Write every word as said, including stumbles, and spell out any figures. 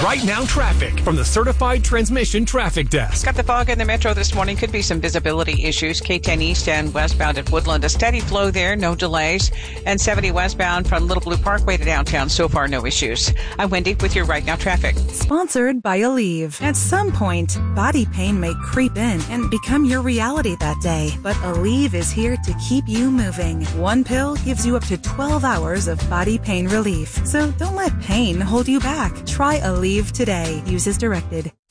Right Now traffic from the Certified Transmission Traffic Desk. Got the fog in the metro this morning. Could be some visibility issues. K ten east and westbound at Woodland. A steady flow there, no delays. And seventy westbound from Little Blue Parkway to downtown. So far, no issues. I'm Wendy with your Right Now traffic. Sponsored by Aleve. At some point, body pain may creep in and become your reality that day. But Aleve is here to keep you moving. One pill gives you up to twelve hours of body pain relief. So don't let pain hold you back. Try Aleve today. Use as directed.